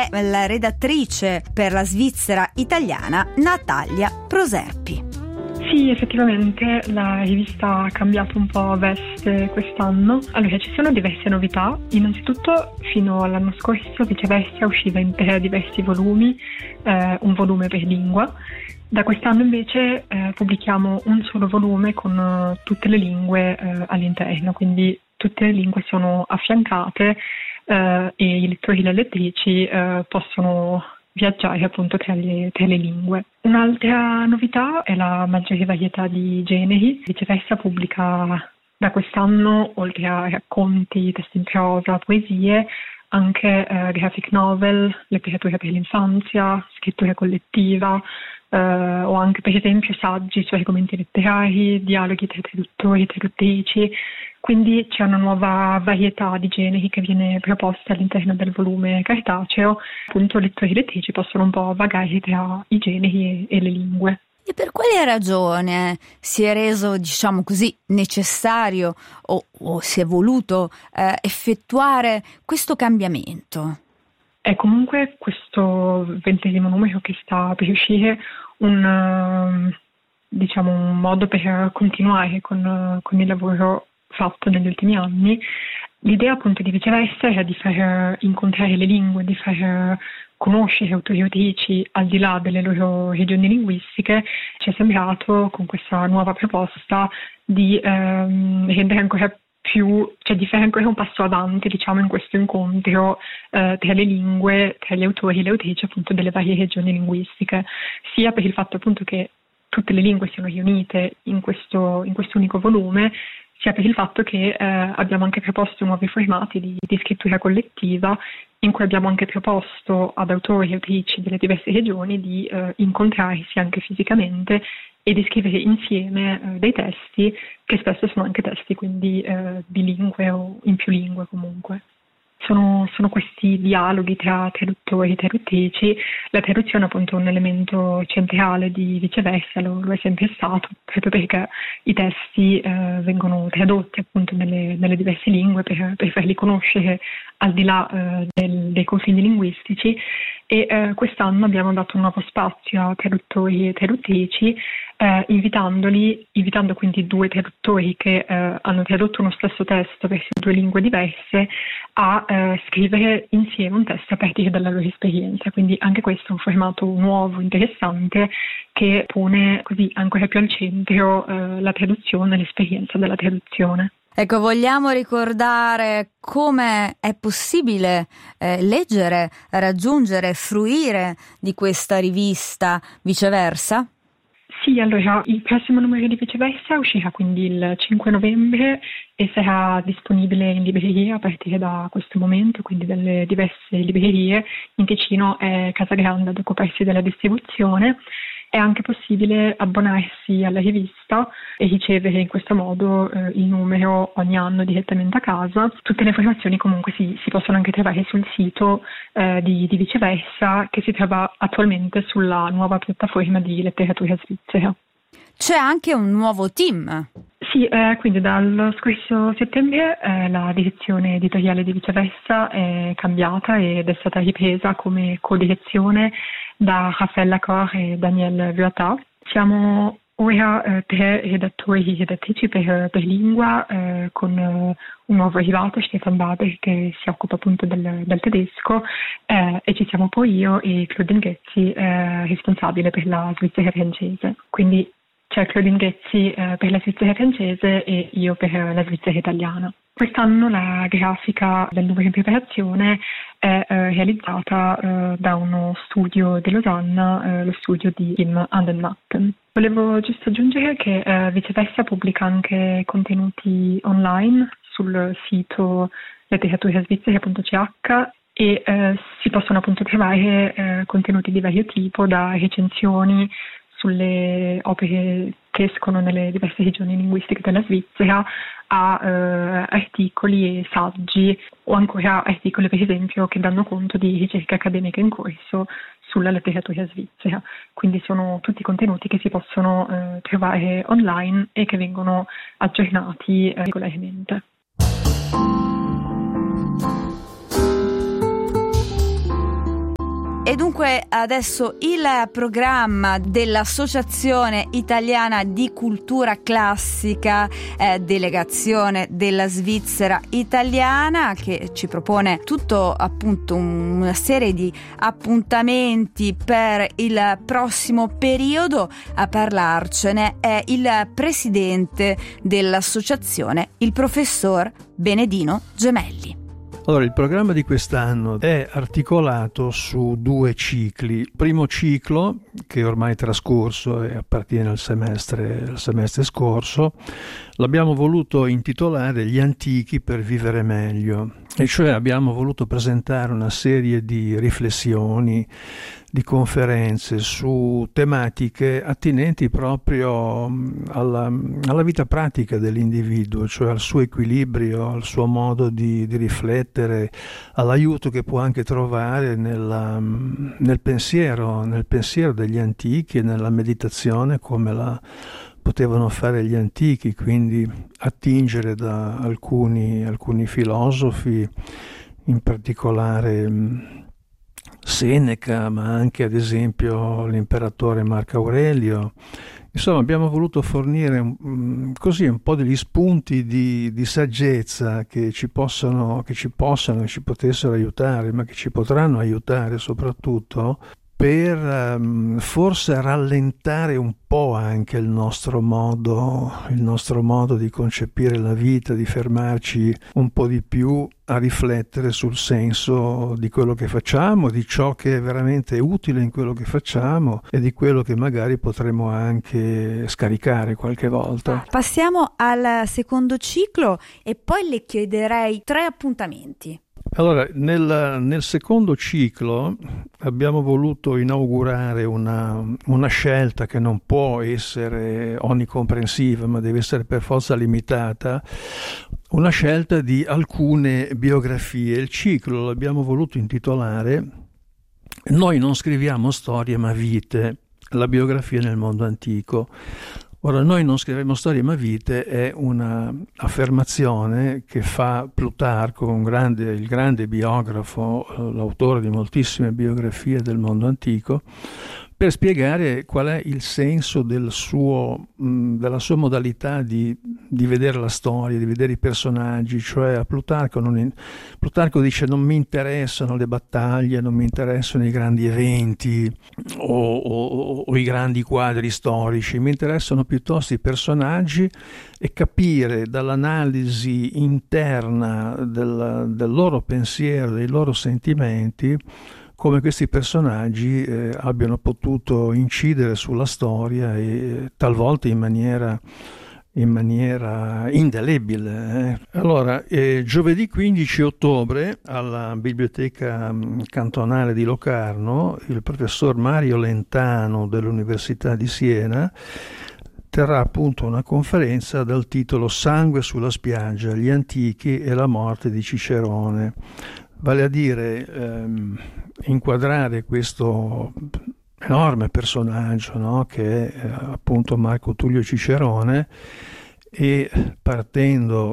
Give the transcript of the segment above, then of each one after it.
è la redattrice per la Svizzera italiana Natalia Proserpi. Sì, effettivamente la rivista ha cambiato un po' veste quest'anno. Allora, ci sono diverse novità. Innanzitutto, fino all'anno scorso, Viceversa usciva in 3 diversi volumi, un volume per lingua. Da quest'anno invece pubblichiamo un solo volume con tutte le lingue all'interno, quindi tutte le lingue sono affiancate e i lettori e le lettrici possono viaggiare appunto tra le lingue. Un'altra novità è la maggiore varietà di generi. Viceversa pubblica da quest'anno, oltre a racconti, testi in prosa, poesie, anche graphic novel, letteratura per l'infanzia, scrittura collettiva, o anche per esempio saggi su argomenti letterari, dialoghi tra traduttori e traduttrici. Quindi c'è una nuova varietà di generi che viene proposta all'interno del volume cartaceo. Appunto, lettori e lettrici possono un po' vagare tra i generi e le lingue. E per quale ragione si è reso, diciamo così, necessario o si è voluto effettuare questo cambiamento? È comunque questo 20° numero che sta per uscire un modo per continuare con il lavoro fatto negli ultimi anni. L'idea appunto di Viceversa era di far incontrare le lingue, di far conoscere autori e autrici al di là delle loro regioni linguistiche. Ci è sembrato con questa nuova proposta di rendere ancora più, cioè di fare ancora un passo avanti, diciamo, in questo incontro tra le lingue, tra gli autori e le autrici appunto delle varie regioni linguistiche, sia per il fatto appunto che tutte le lingue siano riunite in questo unico volume, sia per il fatto che abbiamo anche proposto nuovi formati di scrittura collettiva, in cui abbiamo anche proposto ad autori e autrici delle diverse regioni di incontrarsi anche fisicamente e di scrivere insieme dei testi che spesso sono anche testi quindi bilingue o in più lingue comunque. Sono questi dialoghi tra traduttori e traduttrici. La traduzione appunto è un elemento centrale di Viceversa, lo è sempre stato, proprio perché i testi vengono tradotti appunto nelle diverse lingue per farli conoscere al di là dei confini linguistici, e quest'anno abbiamo dato un nuovo spazio a traduttori e traduttrici, invitando quindi 2 traduttori che hanno tradotto uno stesso testo verso 2 lingue diverse a scrivere insieme un testo a partire dalla loro esperienza. Quindi anche questo è un formato nuovo, interessante, che pone così ancora più al centro la traduzione, l'esperienza della traduzione. Ecco, vogliamo ricordare come è possibile leggere, raggiungere, fruire di questa rivista Viceversa? Sì, allora il prossimo numero di Viceversa uscirà quindi il 5 novembre e sarà disponibile in libreria a partire da questo momento, quindi dalle diverse librerie. In Ticino è Casa Grande ad occuparsi della distribuzione. È anche possibile abbonarsi alla rivista e ricevere in questo modo il numero ogni anno direttamente a casa. Tutte le informazioni comunque si possono anche trovare sul sito di Viceversa, che si trova attualmente sulla nuova piattaforma di letteratura svizzera. C'è anche un nuovo team. Sì, quindi dallo scorso settembre la direzione editoriale di Viceversa è cambiata ed è stata ripresa come co-direzione da Raphaël Lacorre e Daniel Vuattat. Siamo ora 3 redattori e redattrici per lingua, con un nuovo arrivato, Stefan Bader, che si occupa appunto del tedesco, e ci siamo poi io e Claudine Ghezzi, responsabile per la Svizzera francese. Quindi c'è Claudine Ghezzi per la Svizzera francese e io per la Svizzera italiana. Quest'anno la grafica del numero in preparazione è realizzata da uno studio di Losanna, lo studio di Kim Anden-Matten. Volevo giusto aggiungere che Viceversa pubblica anche contenuti online sul sito letteraturasvizzera.ch e si possono appunto trovare contenuti di vario tipo, da recensioni sulle opere che escono nelle diverse regioni linguistiche della Svizzera a articoli e saggi, o ancora articoli per esempio che danno conto di ricerca accademica in corso sulla letteratura svizzera. Quindi sono tutti contenuti che si possono trovare online e che vengono aggiornati regolarmente. dunque adesso il programma dell'Associazione Italiana di Cultura Classica, delegazione della Svizzera italiana, che ci propone tutto appunto una serie di appuntamenti per il prossimo periodo. A parlarcene è il presidente dell'associazione, il professor Benedino Gemelli. Allora, il programma di quest'anno è articolato su 2 cicli. Il primo ciclo, che ormai è trascorso e appartiene al semestre scorso, l'abbiamo voluto intitolare Gli antichi per vivere meglio, e cioè abbiamo voluto presentare una serie di riflessioni, di conferenze su tematiche attinenti proprio alla vita pratica dell'individuo, cioè al suo equilibrio, al suo modo di riflettere, all'aiuto che può anche trovare nel pensiero degli antichi e nella meditazione come la potevano fare gli antichi, quindi attingere da alcuni filosofi, in particolare Seneca, ma anche ad esempio l'imperatore Marco Aurelio. Insomma, abbiamo voluto fornire così un po' degli spunti di saggezza che ci potessero aiutare, ma che ci potranno aiutare soprattutto per forse rallentare un po' anche il nostro modo di concepire la vita, di fermarci un po' di più a riflettere sul senso di quello che facciamo, di ciò che è veramente utile in quello che facciamo e di quello che magari potremo anche scaricare qualche volta. Passiamo al secondo ciclo e poi le chiederei 3 appuntamenti. Allora, nel secondo ciclo abbiamo voluto inaugurare una scelta che non può essere onnicomprensiva, ma deve essere per forza limitata, una scelta di alcune biografie. Il ciclo l'abbiamo voluto intitolare Noi non scriviamo storie ma vite, la biografia nel mondo antico. Ora, noi non scriviamo storie ma vite è una affermazione che fa Plutarco, il grande biografo, l'autore di moltissime biografie del mondo antico, per spiegare qual è il senso della sua modalità di vedere la storia, di vedere i personaggi. Cioè a Plutarco dice: non mi interessano le battaglie, non mi interessano i grandi eventi o i grandi quadri storici, mi interessano piuttosto i personaggi e capire dall'analisi interna del loro pensiero, dei loro sentimenti, come questi personaggi abbiano potuto incidere sulla storia e talvolta in maniera indelebile. Allora, giovedì 15 ottobre alla Biblioteca Cantonale di Locarno il professor Mario Lentano dell'Università di Siena terrà appunto una conferenza dal titolo Sangue sulla spiaggia, gli antichi e la morte di Cicerone. Vale a dire inquadrare questo enorme personaggio, no? Che è appunto Marco Tullio Cicerone, e partendo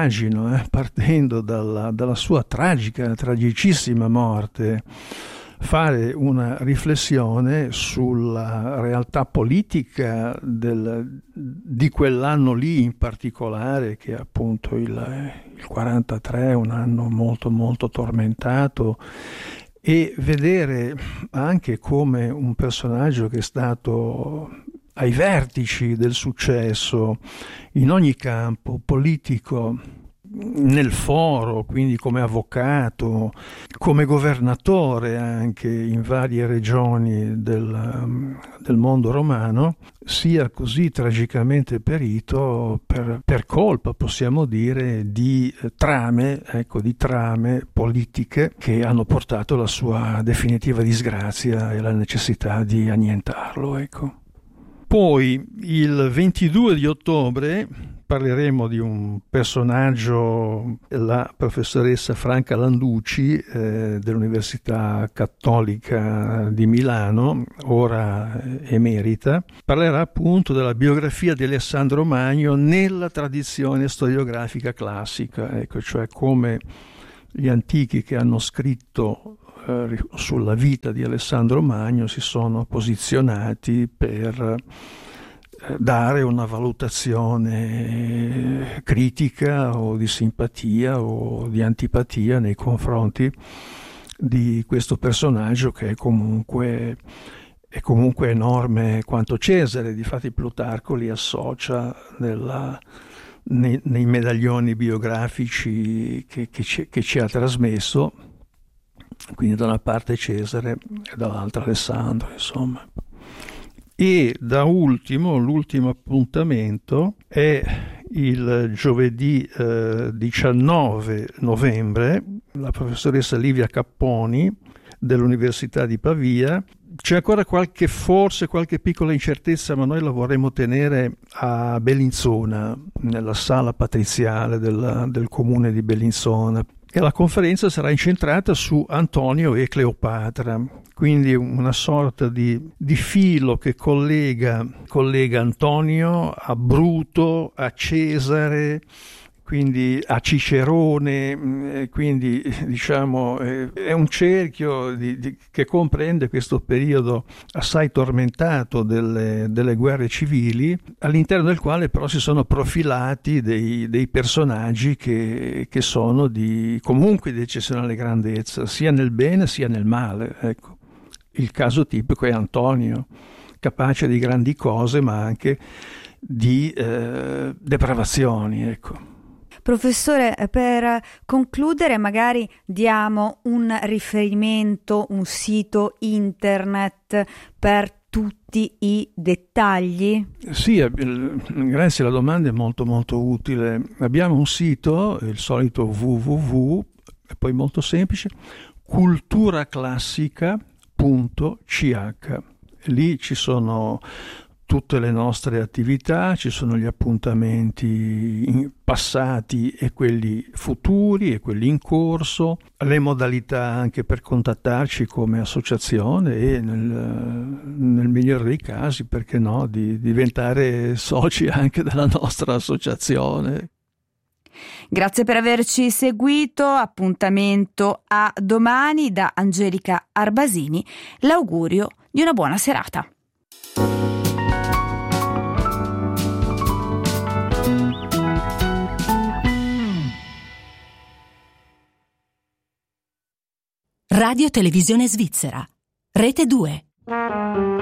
dalla sua tragicissima morte, fare una riflessione sulla realtà politica di quell'anno lì in particolare, che è appunto il 43, un anno molto molto tormentato, e vedere anche come un personaggio che è stato ai vertici del successo in ogni campo politico, nel foro, quindi come avvocato, come governatore anche in varie regioni del mondo romano, sia così tragicamente perito per colpa, possiamo dire, di trame politiche che hanno portato alla sua definitiva disgrazia e alla necessità di annientarlo, ecco. Poi il 22 di ottobre parleremo di un personaggio, la professoressa Franca Landucci dell'Università Cattolica di Milano, ora emerita. Parlerà appunto della biografia di Alessandro Magno nella tradizione storiografica classica, ecco, cioè come gli antichi che hanno scritto sulla vita di Alessandro Magno si sono posizionati per dare una valutazione critica o di simpatia o di antipatia nei confronti di questo personaggio che è comunque enorme quanto Cesare. Difatti Plutarco li associa nei medaglioni biografici che ci ha trasmesso, quindi da una parte Cesare e dall'altra Alessandro, insomma. E da ultimo, l'ultimo appuntamento è il giovedì 19 novembre, la professoressa Livia Capponi dell'Università di Pavia. C'è ancora qualche piccola incertezza, ma noi la vorremmo tenere a Bellinzona, nella sala patriziale del comune di Bellinzona. E la conferenza sarà incentrata su Antonio e Cleopatra, quindi una sorta di filo che collega Antonio a Bruto, a Cesare, quindi a Cicerone, quindi diciamo è un cerchio che comprende questo periodo assai tormentato delle guerre civili, all'interno del quale però si sono profilati dei personaggi che sono comunque di eccezionale grandezza, sia nel bene sia nel male. Ecco. Il caso tipico è Antonio, capace di grandi cose ma anche di depravazioni, ecco. Professore, per concludere magari diamo un riferimento, un sito internet per tutti i dettagli? Sì, grazie, la domanda è molto molto utile. Abbiamo un sito, il solito www, e poi molto semplice, culturaclassica.ch. Lì ci sono tutte le nostre attività, ci sono gli appuntamenti passati e quelli futuri e quelli in corso, le modalità anche per contattarci come associazione e nel migliore dei casi, perché no, di diventare soci anche della nostra associazione. Grazie per averci seguito, appuntamento a domani da Angelica Arbasini, l'augurio di una buona serata. Radio Televisione Svizzera, Rete 2.